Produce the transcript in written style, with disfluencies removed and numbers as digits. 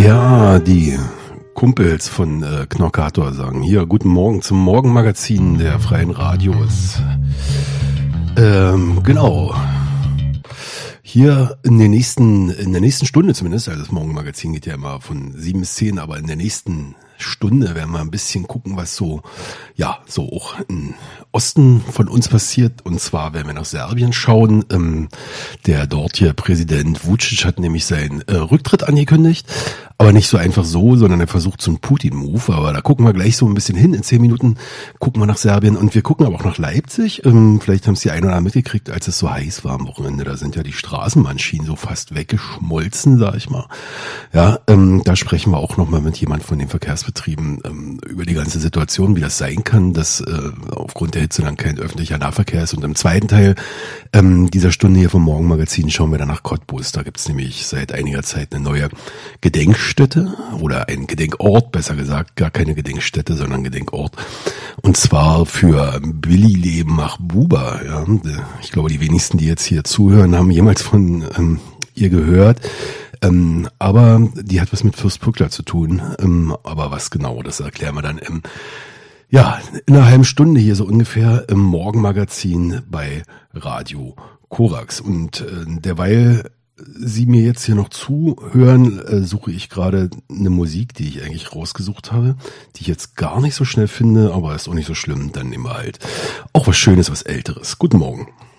Ja, die Kumpels von Knorkator sagen hier, guten Morgen zum Morgenmagazin der Freien Radios. Genau. Hier in der nächsten Stunde zumindest, also das Morgenmagazin geht ja immer von 7 bis 10, aber in der nächsten Stunde werden wir ein bisschen gucken, was so auch im Osten von uns passiert. Und zwar werden wir nach Serbien schauen. Der dortige Präsident Vučić hat nämlich seinen Rücktritt angekündigt. Aber nicht so einfach so, sondern er versucht so einen Putin-Move. Aber da gucken wir gleich so ein bisschen hin. In 10 Minuten gucken wir nach Serbien und wir gucken aber auch nach Leipzig. Vielleicht haben es die ein oder anderen mitgekriegt, als es so heiß war am Wochenende. Da sind ja die Straßenbahnschienen so fast weggeschmolzen, sag ich mal. Ja, da sprechen wir auch nochmal mit jemand von den Verkehrsbetrieben über die ganze Situation, wie das sein kann, dass aufgrund der Hitze dann kein öffentlicher Nahverkehr ist. Und im zweiten Teil dieser Stunde hier vom Morgenmagazin schauen wir dann nach Cottbus. Da gibt's nämlich seit einiger Zeit eine neue Gedenkstätte oder ein Gedenkort, besser gesagt, gar keine Gedenkstätte, sondern Gedenkort. Und zwar für Billy Mahbuba. Ja. Ich glaube, die wenigsten, die jetzt hier zuhören, haben jemals von ihr gehört. Aber die hat was mit Fürst Pückler zu tun. Aber was genau, das erklären wir dann in einer halben Stunde hier so ungefähr im Morgenmagazin bei Radio Korax. Und derweil Sie mir jetzt hier noch zuhören, suche ich gerade eine Musik, die ich eigentlich rausgesucht habe, die ich jetzt gar nicht so schnell finde, aber ist auch nicht so schlimm. Dann nehmen wir halt auch was Schönes, was Älteres. Guten Morgen.